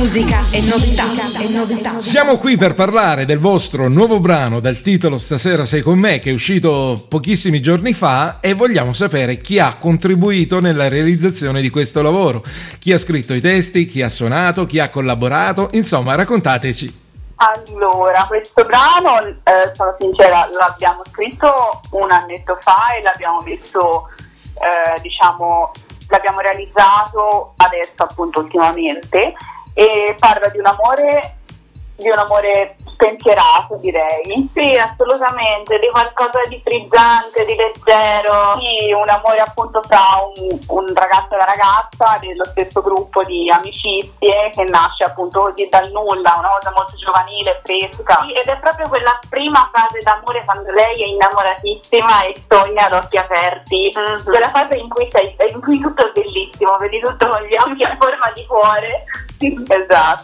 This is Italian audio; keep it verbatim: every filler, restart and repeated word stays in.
musica e novità, e novità. Siamo qui per parlare del vostro nuovo brano dal titolo Stasera sei con me, che è uscito pochissimi giorni fa, e vogliamo sapere chi ha contribuito nella realizzazione di questo lavoro, chi ha scritto i testi, chi ha suonato, chi ha collaborato, insomma raccontateci. Allora, questo brano, eh, sono sincera, l'abbiamo scritto un annetto fa e l'abbiamo visto, eh, diciamo, l'abbiamo realizzato adesso appunto ultimamente, e parla di un amore, di un amore spensierato, direi. Sì, assolutamente, di qualcosa di frizzante, di leggero, sì, un amore appunto fra un, un ragazzo e una ragazza dello stesso gruppo di amicizie, che nasce appunto così dal nulla, una cosa molto giovanile, fresca, sì, ed è proprio quella prima fase d'amore quando lei è innamoratissima e sogna ad occhi aperti, mm-hmm. quella fase in cui, sei, in cui tutto è bellissimo, vedi tutto con gli occhi a forma di cuore. Esatto,